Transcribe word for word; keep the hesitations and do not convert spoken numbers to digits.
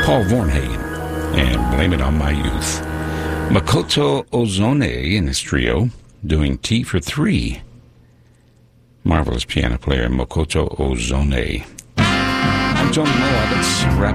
Paul Vornhagen, and Blame It On My Youth. Makoto Ozone in his trio, doing Tea for Three. Marvelous piano player Makoto Ozone. I'm Tony Moa. Let's wrap